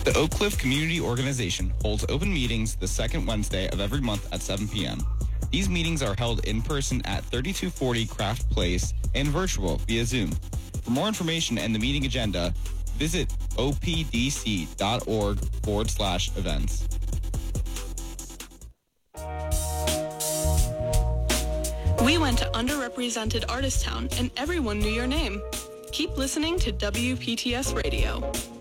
The Oak Cliff Community Organization holds open meetings the second Wednesday of every month at 7 p.m. These meetings are held in person at 3240 Craft Place and virtual via Zoom. For more information and the meeting agenda, visit opdc.org/events. We went to underrepresented Artist Town and everyone knew your name. Keep listening to WPTS Radio.